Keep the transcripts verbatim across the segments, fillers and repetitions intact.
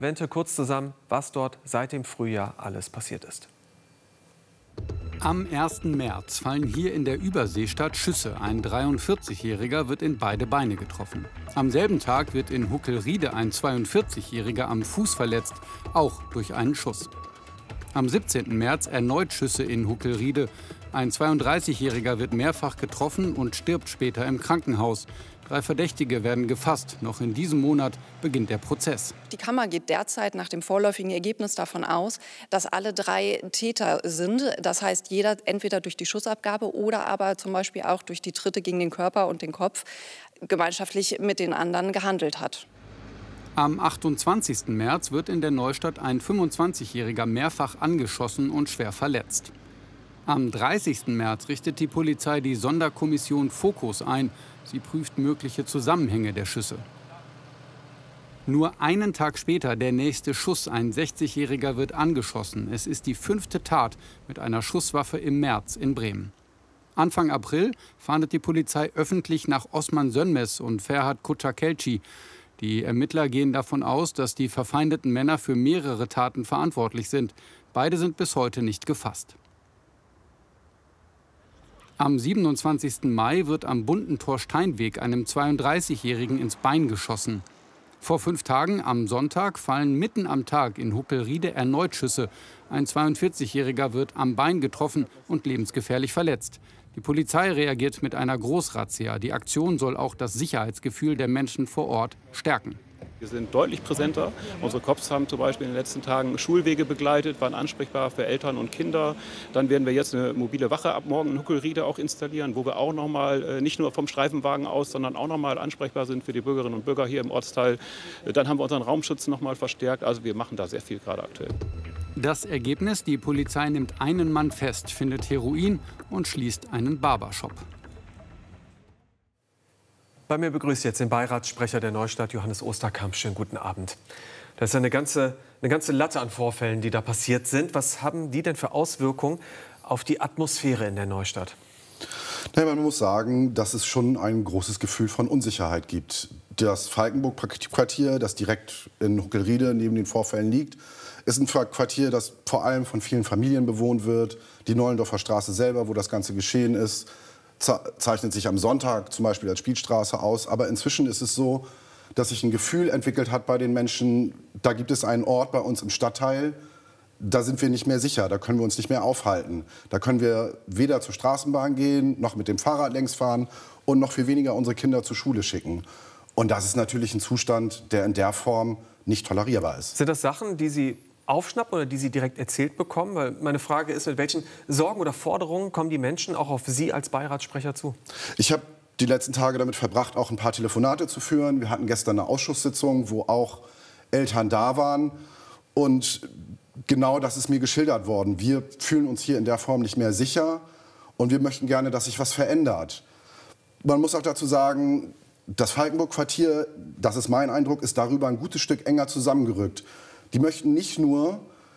Wente kurz zusammen, was dort seit dem Frühjahr alles passiert ist. Am ersten März fallen hier in der Überseestadt Schüsse. Ein dreiundvierzigjähriger wird in beide Beine getroffen. Am selben Tag wird in Huckelriede ein zweiundvierzigjähriger am Fuß verletzt, auch durch einen Schuss. Am siebzehnten März erneut Schüsse in Huckelriede. Ein zweiunddreißigjähriger wird mehrfach getroffen und stirbt später im Krankenhaus. Drei Verdächtige werden gefasst. Noch in diesem Monat beginnt der Prozess. Die Kammer geht derzeit nach dem vorläufigen Ergebnis davon aus, dass alle drei Täter sind. Das heißt, jeder entweder durch die Schussabgabe oder aber zum Beispiel auch durch die Tritte gegen den Körper und den Kopf gemeinschaftlich mit den anderen gehandelt hat. Am achtundzwanzigsten März wird in der Neustadt ein fünfundzwanzigjähriger mehrfach angeschossen und schwer verletzt. Am dreißigsten März richtet die Polizei die Sonderkommission Fokus ein. Sie prüft mögliche Zusammenhänge der Schüsse. Nur einen Tag später der nächste Schuss. Ein sechzigjähriger wird angeschossen. Es ist die fünfte Tat mit einer Schusswaffe im März in Bremen. Anfang April fahndet die Polizei öffentlich nach Osman Sönmez und Ferhat Kutakelci. Die Ermittler gehen davon aus, dass die verfeindeten Männer für mehrere Taten verantwortlich sind. Beide sind bis heute nicht gefasst. Am siebenundzwanzigsten Mai wird am Bundentor Steinweg einem zweiunddreißigjährigen ins Bein geschossen. Vor fünf Tagen, am Sonntag, fallen mitten am Tag in Huckelriede erneut Schüsse. Ein zweiundvierzigjähriger wird am Bein getroffen und lebensgefährlich verletzt. Die Polizei reagiert mit einer Großrazzia. Die Aktion soll auch das Sicherheitsgefühl der Menschen vor Ort stärken. Wir sind deutlich präsenter. Unsere Cops haben zum Beispiel in den letzten Tagen Schulwege begleitet, waren ansprechbar für Eltern und Kinder. Dann werden wir jetzt eine mobile Wache ab morgen in Huckelriede auch installieren, wo wir auch noch mal, nicht nur vom Streifenwagen aus, sondern auch noch mal ansprechbar sind für die Bürgerinnen und Bürger hier im Ortsteil. Dann haben wir unseren Raumschutz noch mal verstärkt. Also wir machen da sehr viel gerade aktuell. Das Ergebnis: Die Polizei nimmt einen Mann fest, findet Heroin und schließt einen Barbershop. Bei mir begrüßt jetzt den Beiratssprecher der Neustadt, Johannes Osterkamp. Schönen guten Abend. Das ist eine ganze, eine ganze Latte an Vorfällen, die da passiert sind. Was haben die denn für Auswirkungen auf die Atmosphäre in der Neustadt? Nein, man muss sagen, dass es schon ein großes Gefühl von Unsicherheit gibt. Das Falkenburg-Quartier, das direkt in Huckelriede neben den Vorfällen liegt, ist ein Quartier, das vor allem von vielen Familien bewohnt wird. Die Neulendorfer Straße selber, wo das Ganze geschehen ist, zeichnet sich am Sonntag zum Beispiel als Spielstraße aus. Aber inzwischen ist es so, dass sich ein Gefühl entwickelt hat bei den Menschen, da gibt es einen Ort bei uns im Stadtteil, da sind wir nicht mehr sicher, da können wir uns nicht mehr aufhalten. Da können wir weder zur Straßenbahn gehen, noch mit dem Fahrrad längs fahren und noch viel weniger unsere Kinder zur Schule schicken. Und das ist natürlich ein Zustand, der in der Form nicht tolerierbar ist. Sind das Sachen, die Sie aufschnappen oder die Sie direkt erzählt bekommen? Weil meine Frage ist, mit welchen Sorgen oder Forderungen kommen die Menschen auch auf Sie als Beiratssprecher zu? Ich habe die letzten Tage damit verbracht, auch ein paar Telefonate zu führen. Wir hatten gestern eine Ausschusssitzung, wo auch Eltern da waren. Und genau das ist mir geschildert worden. Wir fühlen uns hier in der Form nicht mehr sicher und wir möchten gerne, dass sich was verändert. Man muss auch dazu sagen, das Falkenburg-Quartier, das ist mein Eindruck, ist darüber ein gutes Stück enger zusammengerückt. Die möchten nicht nur,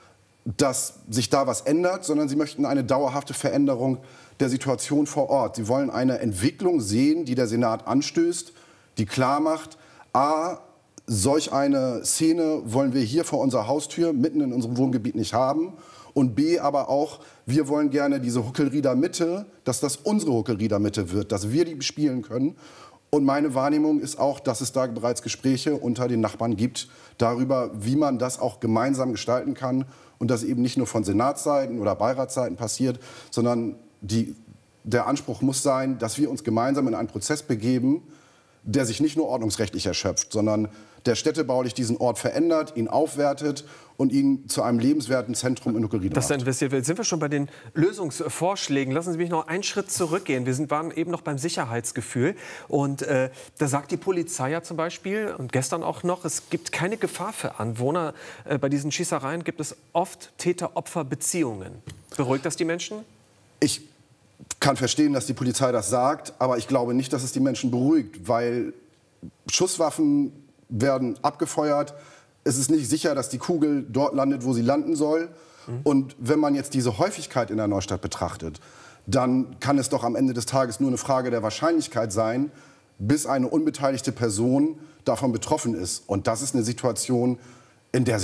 dass sich da was ändert, sondern sie möchten eine dauerhafte Veränderung der Situation vor Ort. Sie wollen eine Entwicklung sehen, die der Senat anstößt, die klar macht, a, solch eine Szene wollen wir hier vor unserer Haustür, mitten in unserem Wohngebiet nicht haben. Und b, aber auch, wir wollen gerne diese Huckelrieder Mitte, dass das unsere Huckelrieder Mitte wird, dass wir die bespielen können. Und meine Wahrnehmung ist auch, dass es da bereits Gespräche unter den Nachbarn gibt darüber, wie man das auch gemeinsam gestalten kann und das eben nicht nur von Senatsseiten oder Beiratsseiten passiert, sondern die, der Anspruch muss sein, dass wir uns gemeinsam in einen Prozess begeben, der sich nicht nur ordnungsrechtlich erschöpft, sondern der städtebaulich diesen Ort verändert, ihn aufwertet und ihn zu einem lebenswerten Zentrum in Huckelriede macht. Das investiert wird. Sind wir schon bei den Lösungsvorschlägen? Lassen Sie mich noch einen Schritt zurückgehen. Wir sind, waren eben noch beim Sicherheitsgefühl. Und äh, da sagt die Polizei ja zum Beispiel, und gestern auch noch, es gibt keine Gefahr für Anwohner. Äh, bei diesen Schießereien gibt es oft Täter-Opfer-Beziehungen. Beruhigt das die Menschen? Ich kann verstehen, dass die Polizei das sagt, aber ich glaube nicht, dass es die Menschen beruhigt, weil Schusswaffen werden abgefeuert. Es ist nicht sicher, dass die Kugel dort landet, wo sie landen soll. Mhm. Und wenn man jetzt diese Häufigkeit in der Neustadt betrachtet, dann kann es doch am Ende des Tages nur eine Frage der Wahrscheinlichkeit sein, bis eine unbeteiligte Person davon betroffen ist. Und das ist eine Situation, in der